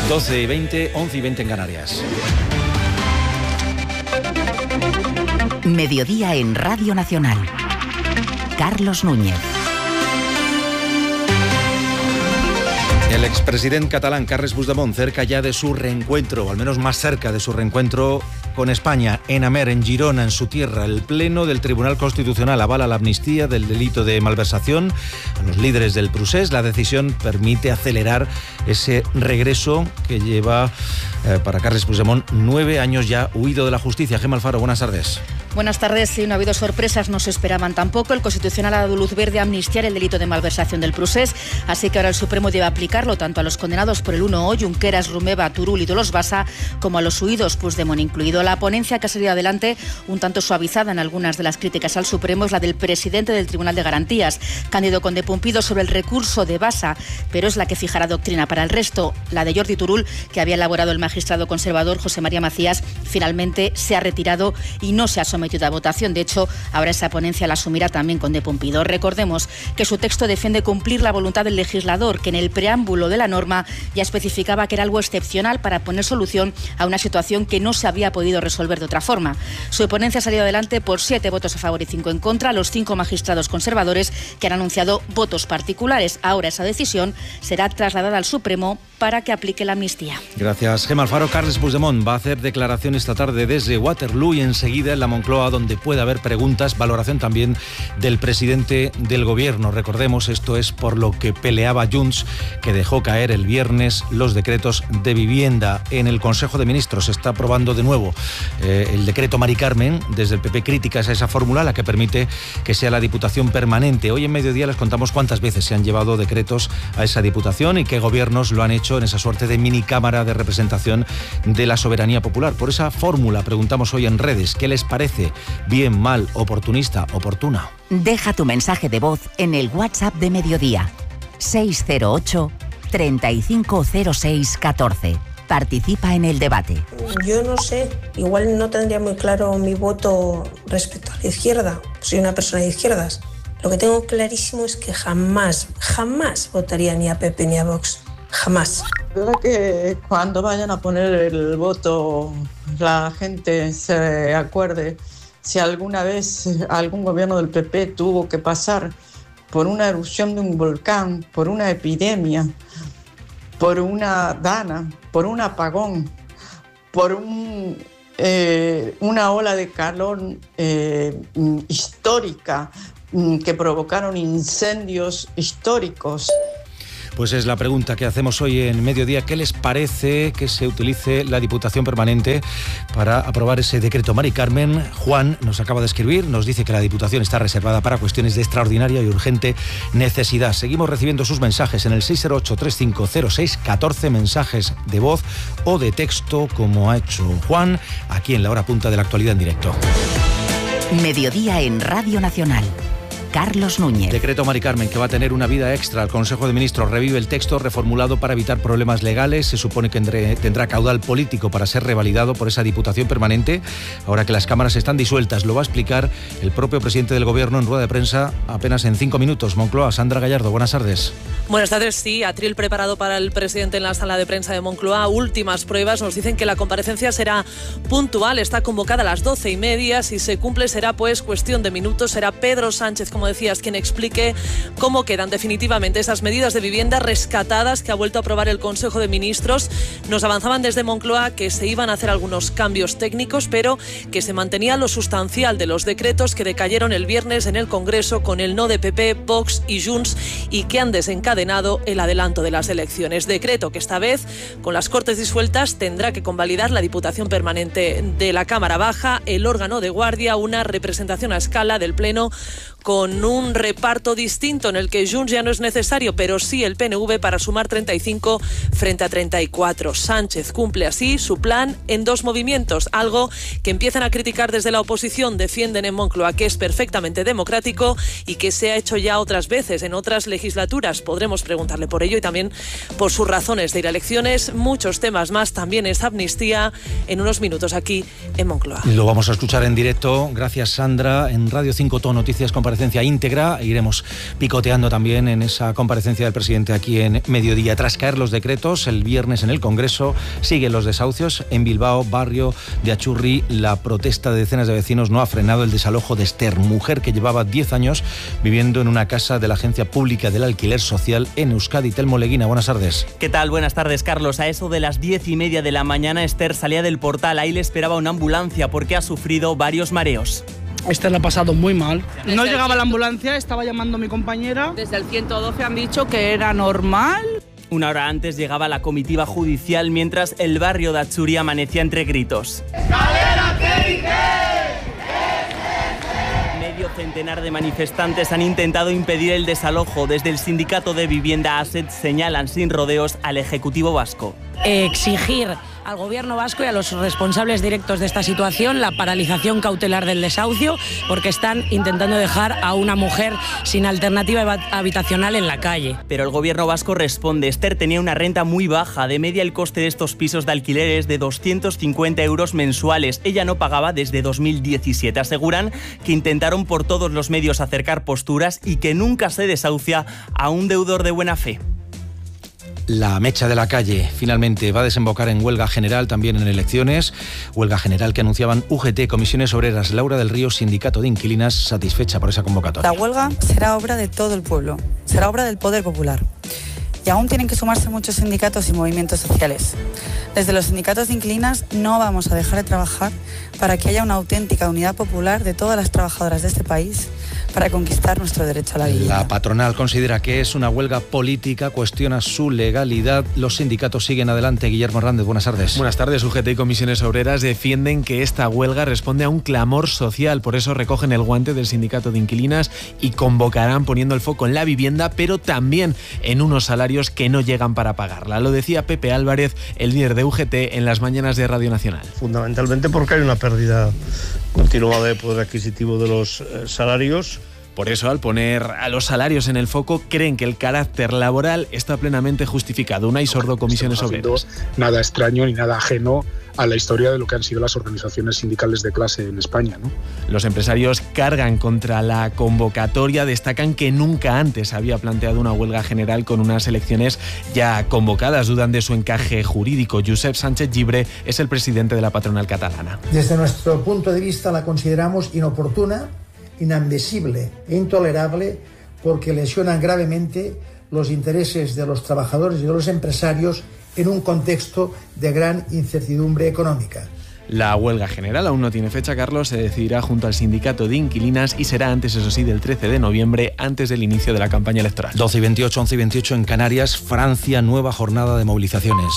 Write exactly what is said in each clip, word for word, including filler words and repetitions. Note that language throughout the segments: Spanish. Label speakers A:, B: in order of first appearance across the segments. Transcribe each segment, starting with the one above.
A: doce y veinte, once y veinte en Canarias.
B: Mediodía en Radio Nacional. Carlos Núñez.
A: El expresidente catalán Carles Puigdemont cerca ya de su reencuentro, o al menos más cerca de su reencuentro con España, en Amer, en Girona, en su tierra. El Pleno del Tribunal Constitucional avala la amnistía del delito de malversación a los líderes del Procés. La decisión permite acelerar ese regreso que lleva eh, para Carles Puigdemont nueve años ya huido de la justicia. Gemma Alfaro, buenas tardes.
C: Buenas tardes. Sí, no ha habido sorpresas, no se esperaban tampoco. El Constitucional ha dado luz verde a amnistiar el delito de malversación del Procés, así que ahora el Supremo debe aplicarlo tanto a los condenados por el uno O, Junqueras, Romeva, Turull y Dolors Bassa, como a los huidos, Puigdemont incluido. La ponencia que ha salido adelante, un tanto suavizada en algunas de las críticas al Supremo, es la del presidente del Tribunal de Garantías, Cándido Condepumpido, sobre el recurso de Bassa, pero es la que fijará doctrina para el resto. La de Jordi Turull, que había elaborado el magistrado conservador José María Macías, finalmente se ha retirado y no se ha sometido a votación. De hecho, ahora esa ponencia la asumirá también Condepumpido. Recordemos que su texto defiende cumplir la voluntad del legislador, que en el preámbulo de la norma ya especificaba que era algo excepcional para poner solución a una situación que no se había podido resolver de otra forma. Su ponencia ha salido adelante por siete votos a favor y cinco en contra, los cinco magistrados conservadores que han anunciado votos particulares. Ahora esa decisión será trasladada al Supremo para que aplique la amnistía.
A: Gracias, Gemma Alfaro. Carles Puigdemont va a hacer declaración esta tarde desde Waterloo y enseguida en la Moncloa, donde puede haber preguntas, valoración también del presidente del gobierno. Recordemos, esto es por lo que peleaba Junts, que dejó caer el viernes los decretos de vivienda. En el Consejo de Ministros se está aprobando de nuevo eh, el decreto Mari Carmen. Desde el P P críticas a esa fórmula, la que permite que sea la Diputación permanente. Hoy en mediodía les contamos cuántas veces se han llevado decretos a esa Diputación y qué gobiernos lo han hecho en esa suerte de mini cámara de representación de la soberanía popular. Por esa fórmula preguntamos hoy en redes, ¿qué les parece? ¿Bien, mal, oportunista, oportuna?
B: Deja tu mensaje de voz en el WhatsApp de Mediodía. seis cero ocho, treinta y cinco cero seis, catorce. Participa en el debate.
D: Yo no sé, igual no tendría muy claro mi voto respecto a la izquierda. Soy una persona de izquierdas. Lo que tengo clarísimo es que jamás, jamás votaría ni a P P ni a Vox. Jamás.
E: Espero que cuando vayan a poner el voto la gente se acuerde si alguna vez algún gobierno del P P tuvo que pasar por una erupción de un volcán, por una epidemia, por una dana, por un apagón, por un, eh, una ola de calor eh, histórica que provocaron incendios históricos.
A: Pues es la pregunta que hacemos hoy en Mediodía. ¿Qué les parece que se utilice la Diputación Permanente para aprobar ese decreto Mari Carmen? Juan nos acaba de escribir, nos dice que la Diputación está reservada para cuestiones de extraordinaria y urgente necesidad. Seguimos recibiendo sus mensajes en el seis cero ocho, treinta y cinco cero seis, catorce, mensajes de voz o de texto, como ha hecho Juan, aquí en la hora punta de la actualidad en directo.
B: Mediodía en Radio Nacional. Carlos Núñez.
A: Decreto Mari Carmen, que va a tener una vida extra. El Consejo de Ministros revive el texto reformulado para evitar problemas legales. Se supone que tendrá caudal político para ser revalidado por esa Diputación Permanente, ahora que las cámaras están disueltas. Lo va a explicar el propio presidente del Gobierno en rueda de prensa apenas en cinco minutos. Moncloa, Sandra Gallardo, buenas tardes.
F: Buenas tardes, sí, atril preparado para el presidente en la sala de prensa de Moncloa. Últimas pruebas nos dicen que la comparecencia será puntual, está convocada a las doce y media. Si se cumple será pues cuestión de minutos. Será Pedro Sánchez, como decías, quien explique cómo quedan definitivamente esas medidas de vivienda rescatadas que ha vuelto a aprobar el Consejo de Ministros. Nos avanzaban desde Moncloa que se iban a hacer algunos cambios técnicos, pero que se mantenía lo sustancial de los decretos que decayeron el viernes en el Congreso con el no de P P, Vox y Junts y que han desencadenado el adelanto de las elecciones. Decreto que esta vez, con las Cortes disueltas, tendrá que convalidar la Diputación Permanente de la Cámara Baja, el órgano de guardia, una representación a escala del Pleno con un reparto distinto en el que Junts ya no es necesario, pero sí el P N V para sumar treinta y cinco frente a treinta y cuatro. Sánchez cumple así su plan en dos movimientos, algo que empiezan a criticar desde la oposición. Defienden en Moncloa que es perfectamente democrático y que se ha hecho ya otras veces en otras legislaturas. Podremos preguntarle por ello y también por sus razones de ir a elecciones. Muchos temas más, también esa amnistía, en unos minutos aquí en Moncloa.
A: Lo vamos a escuchar en directo. Gracias, Sandra. En Radio cinco Todo Noticias, comparecencia comparecencia íntegra. Iremos picoteando también en esa comparecencia del presidente aquí en Mediodía. Tras caer los decretos, el viernes en el Congreso siguen los desahucios. En Bilbao, barrio de Achurri, la protesta de decenas de vecinos no ha frenado el desalojo de Esther, mujer que llevaba diez años viviendo en una casa de la Agencia Pública del Alquiler Social en Euskadi. Telmo Leguina, buenas tardes.
G: ¿Qué tal? Buenas tardes, Carlos. A eso de las diez y media de la mañana, Esther salía del portal. Ahí le esperaba una ambulancia porque ha sufrido varios mareos.
H: Esther la ha pasado muy mal. No llegaba la ambulancia, estaba llamando a mi compañera.
I: Desde el ciento doce han dicho que era normal.
G: Una hora antes llegaba la comitiva judicial mientras el barrio de Achuri amanecía entre gritos. ¡Escalera, qué, qué! Medio centenar de manifestantes han intentado impedir el desalojo. Desde el sindicato de vivienda Asset señalan sin rodeos al Ejecutivo vasco.
J: Exigir al Gobierno vasco y a los responsables directos de esta situación la paralización cautelar del desahucio, porque están intentando dejar a una mujer sin alternativa habitacional en la calle.
G: Pero el Gobierno vasco responde. Esther tenía una renta muy baja. De media el coste de estos pisos de alquiler es de doscientos cincuenta euros mensuales. Ella no pagaba desde dos mil diecisiete. Aseguran que intentaron por todos los medios acercar posturas y que nunca se desahucia a un deudor de buena fe.
A: La mecha de la calle finalmente va a desembocar en huelga general, también en elecciones. Huelga general que anunciaban U G T, Comisiones Obreras. Laura del Río, Sindicato de Inquilinas, satisfecha por esa convocatoria.
K: La huelga será obra de todo el pueblo, será obra del poder popular. Y aún tienen que sumarse muchos sindicatos y movimientos sociales. Desde los sindicatos de inquilinas no vamos a dejar de trabajar para que haya una auténtica unidad popular de todas las trabajadoras de este país para conquistar nuestro derecho a la vivienda.
A: La patronal considera que es una huelga política, cuestiona su legalidad. Los sindicatos siguen adelante. Guillermo Hernández, buenas tardes.
L: Buenas tardes. U G T y Comisiones Obreras defienden que esta huelga responde a un clamor social. Por eso recogen el guante del sindicato de inquilinas y convocarán poniendo el foco en la vivienda, pero también en unos salarios que no llegan para pagarla. Lo decía Pepe Álvarez, el líder de U G T, en las mañanas de Radio Nacional.
M: Fundamentalmente porque hay una pérdida continuada de poder adquisitivo de los eh, salarios.
L: Por eso, al poner a los salarios en el foco, creen que el carácter laboral está plenamente justificado. Unai Sordo, Comisiones Obreras.
N: Nada extraño ni nada ajeno a la historia de lo que han sido las organizaciones sindicales de clase en España, ¿no?
L: Los empresarios cargan contra la convocatoria, destacan que nunca antes había planteado una huelga general con unas elecciones ya convocadas. Dudan de su encaje jurídico. Josep Sánchez Llibre es el presidente de la patronal catalana.
O: Desde nuestro punto de vista la consideramos inoportuna, inadmisible e intolerable porque lesionan gravemente los intereses de los trabajadores y de los empresarios en un contexto de gran incertidumbre económica.
L: La huelga general aún no tiene fecha, Carlos, se decidirá junto al sindicato de inquilinas y será antes, eso sí, del trece de noviembre, antes del inicio de la campaña electoral.
A: doce y veintiocho, once y veintiocho en Canarias, Francia, nueva jornada de movilizaciones.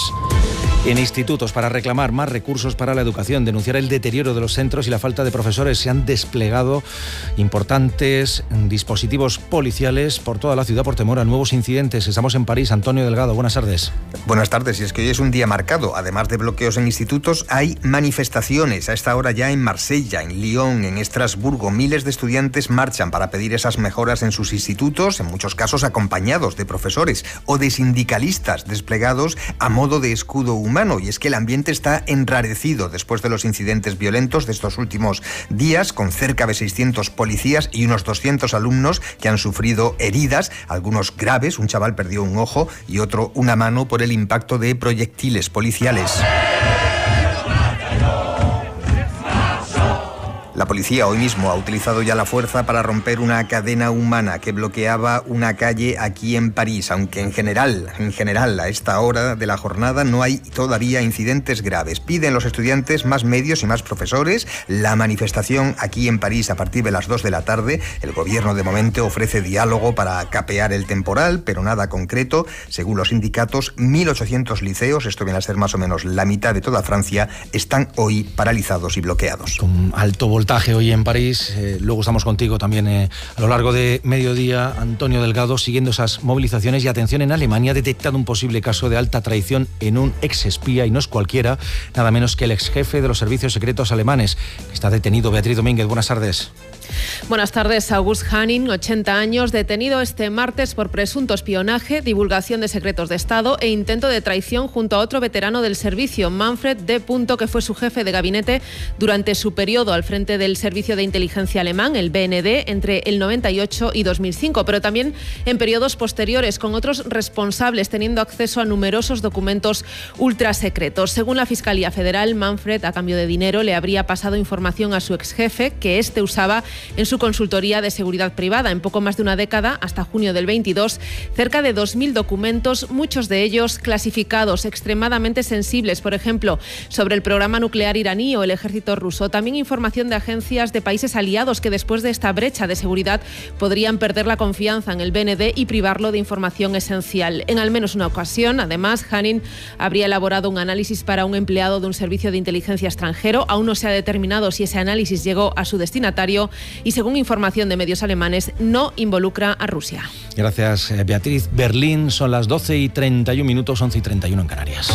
A: En institutos, para reclamar más recursos para la educación, denunciar el deterioro de los centros y la falta de profesores, se han desplegado importantes dispositivos policiales por toda la ciudad por temor a nuevos incidentes. Estamos en París. Antonio Delgado, buenas tardes.
P: Buenas tardes, y es que hoy es un día marcado. Además de bloqueos en institutos, hay manifestaciones. A esta hora ya en Marsella, en Lyon, en Estrasburgo, miles de estudiantes marchan para pedir esas mejoras en sus institutos, en muchos casos acompañados de profesores o de sindicalistas desplegados a modo de escudo humano. Y es que el ambiente está enrarecido después de los incidentes violentos de estos últimos días, con cerca de seiscientos policías y unos doscientos alumnos que han sufrido heridas, algunos graves. Un chaval perdió un ojo y otro una mano por el impacto de proyectiles policiales. La policía hoy mismo ha utilizado ya la fuerza para romper una cadena humana que bloqueaba una calle aquí en París, aunque en general, en general, a esta hora de la jornada no hay todavía incidentes graves. Piden los estudiantes más medios y más profesores. La manifestación aquí en París a partir de las dos de la tarde. El gobierno de momento ofrece diálogo para capear el temporal, pero nada concreto. Según los sindicatos, mil ochocientos liceos, esto viene a ser más o menos la mitad de toda Francia, están hoy paralizados y bloqueados.
A: Con alto voltaje hoy en París. Eh, luego estamos contigo también eh, a lo largo de mediodía, Antonio Delgado, siguiendo esas movilizaciones. Y atención, en Alemania ha detectado un posible caso de alta traición en un ex espía, y no es cualquiera, nada menos que el ex jefe de los servicios secretos alemanes, que está detenido. Beatriz Domínguez, buenas tardes.
Q: Buenas tardes. August Hanin, ochenta años, detenido este martes por presunto espionaje, divulgación de secretos de Estado e intento de traición junto a otro veterano del servicio, Manfred D. que fue su jefe de gabinete durante su periodo al frente del Servicio de Inteligencia alemán, el B N D, entre el noventa y ocho y dos mil cinco, pero también en periodos posteriores con otros responsables teniendo acceso a numerosos documentos ultrasecretos. Según la Fiscalía Federal, Manfred, a cambio de dinero, le habría pasado información a su exjefe que éste usaba en su consultoría de seguridad privada. En poco más de una década, hasta junio del veintidós, cerca de dos mil documentos, muchos de ellos clasificados, extremadamente sensibles, por ejemplo, sobre el programa nuclear iraní o el ejército ruso. También información de agencias de países aliados que después de esta brecha de seguridad podrían perder la confianza en el B N D y privarlo de información esencial. En al menos una ocasión, además, Hanin habría elaborado un análisis para un empleado de un servicio de inteligencia extranjero. Aún no se ha determinado si ese análisis llegó a su destinatario y, según información de medios alemanes, no involucra a Rusia.
A: Gracias, Beatriz. Berlín, son las doce y treinta y un minutos, once y treinta y uno en Canarias.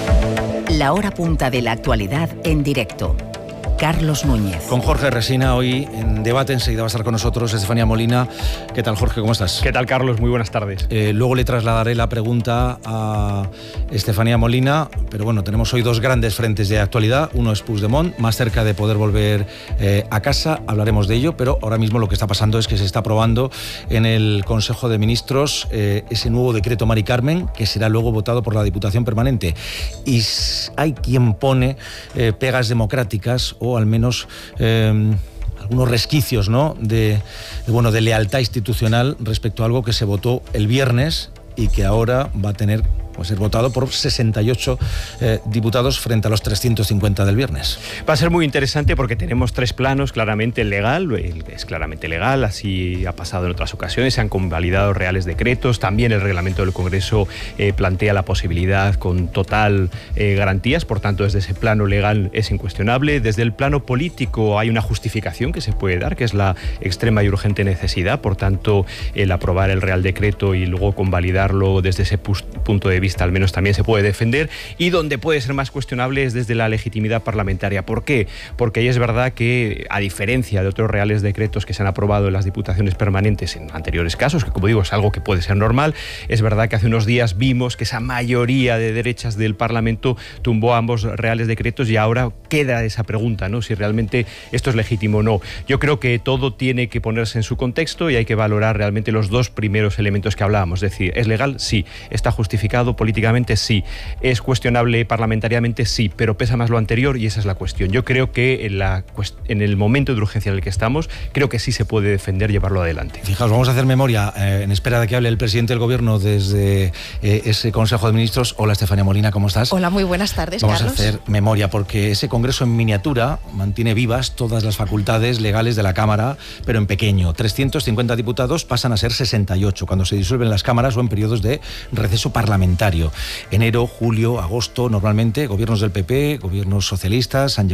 B: La hora punta de la actualidad en directo. Carlos Núñez.
A: Con Jorge Resina hoy en debate, enseguida va a estar con nosotros Estefanía Molina. ¿Qué tal, Jorge? ¿Cómo estás?
R: ¿Qué tal, Carlos? Muy buenas tardes.
A: Eh, luego le trasladaré la pregunta a Estefanía Molina, pero bueno, tenemos hoy dos grandes frentes de actualidad. Uno es Puigdemont, más cerca de poder volver eh, a casa, hablaremos de ello, pero ahora mismo lo que está pasando es que se está aprobando en el Consejo de Ministros eh, ese nuevo decreto Mari Carmen, que será luego votado por la Diputación Permanente. Y hay quien pone eh, pegas democráticas o al menos eh, algunos resquicios, ¿no?, de, de, bueno, de lealtad institucional respecto a algo que se votó el viernes y que ahora va a tener pues ser votado por sesenta y ocho eh, diputados frente a los trescientos cincuenta del viernes.
R: Va a ser muy interesante porque tenemos tres planos. Claramente el legal, el, es claramente legal, así ha pasado en otras ocasiones, se han convalidado reales decretos, también el reglamento del Congreso eh, plantea la posibilidad con total eh, garantías, por tanto desde ese plano legal es incuestionable. Desde el plano político hay una justificación que se puede dar, que es la extrema y urgente necesidad, por tanto el aprobar el real decreto y luego convalidarlo desde ese punto de vista al menos también se puede defender, y donde puede ser más cuestionable es desde la legitimidad parlamentaria. ¿Por qué? Porque ahí es verdad que, a diferencia de otros reales decretos que se han aprobado en las diputaciones permanentes en anteriores casos, que como digo es algo que puede ser normal, es verdad que hace unos días vimos que esa mayoría de derechas del Parlamento tumbó ambos reales decretos y ahora queda esa pregunta, ¿no?, si realmente esto es legítimo o no. Yo creo que todo tiene que ponerse en su contexto y hay que valorar realmente los dos primeros elementos que hablábamos. Es decir, ¿es legal? Sí. ¿Está justificado políticamente? Sí. ¿Es cuestionable parlamentariamente? Sí, pero pesa más lo anterior y esa es la cuestión. Yo creo que en, la, en el momento de urgencia en el que estamos, creo que sí se puede defender, llevarlo adelante.
A: Fijaos, vamos a hacer memoria eh, en espera de que hable el presidente del Gobierno desde eh, ese Consejo de Ministros. Hola, Estefanía Molina, ¿cómo estás?
S: Hola, muy buenas tardes,
A: Vamos
S: Carlos.
A: a hacer memoria porque ese Congreso en miniatura mantiene vivas todas las facultades legales de la Cámara, pero en pequeño. trescientos cincuenta diputados pasan a ser sesenta y ocho cuando se disuelven las cámaras o en periodos de receso parlamentario. Enero, julio, agosto, normalmente, gobiernos del P P, gobiernos socialistas han llevado